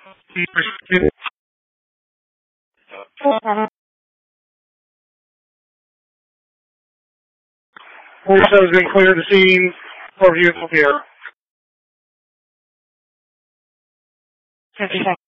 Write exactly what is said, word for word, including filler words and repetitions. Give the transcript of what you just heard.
Police has been cleared the scene for vehicle here. fifty seconds.